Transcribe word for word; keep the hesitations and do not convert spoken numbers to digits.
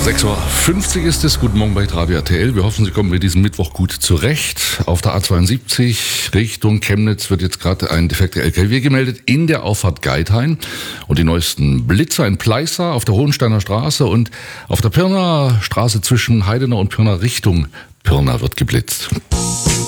sechs Uhr fünfzig ist es. Guten Morgen bei Radio R T L. Wir hoffen, Sie kommen mit diesem Mittwoch gut zurecht. Auf der A zweiundsiebzig Richtung Chemnitz wird jetzt gerade ein defekter L K W gemeldet in der Auffahrt Geithain. Und die neuesten Blitzer in Pleißer auf der Hohensteiner Straße und auf der Pirnaer Straße zwischen Heidenau und Pirna Richtung Pirna wird geblitzt.